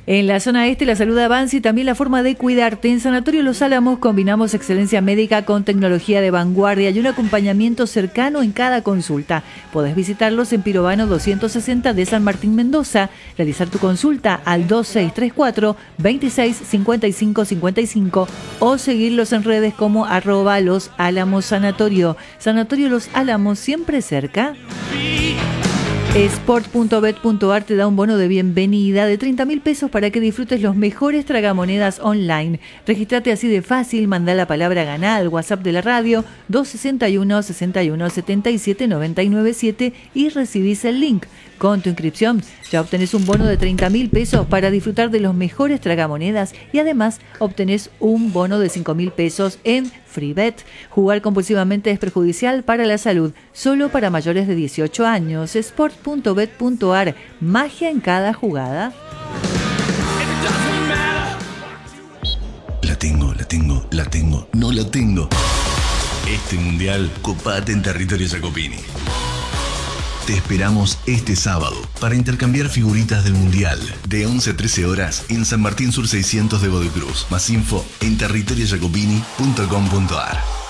En la zona este la salud avanza y también la forma de cuidarte. En Sanatorio Los Álamos combinamos excelencia médica con tecnología de vanguardia y un acompañamiento cercano en cada consulta. Podés visitarlos en Pirovano 260 de San Martín, Mendoza. Realizar tu consulta al 2634 26 55 55 o seguirlos en redes como @Los Álamos Sanatorio. Sanatorio Los Álamos, siempre cerca. Sport.bet.ar te da un bono de bienvenida de 30.000 pesos para que disfrutes los mejores tragamonedas online. Regístrate así de fácil, mandá la palabra ganá al WhatsApp de la radio 261 61 77 997 y recibís el link. Con tu inscripción ya obtenés un bono de 30.000 pesos para disfrutar de los mejores tragamonedas y además obtenés un bono de 5.000 pesos en FreeBet. Jugar compulsivamente es perjudicial para la salud, solo para mayores de 18 años. Sport.bet.ar, magia en cada jugada. La tengo, no la tengo. Este mundial, copate en territorio Jacopini. Te esperamos este sábado para intercambiar figuritas del Mundial de 11 a 13 horas en San Martín Sur 600 de Godoy Cruz. Más info en territoriojacopini.com.ar.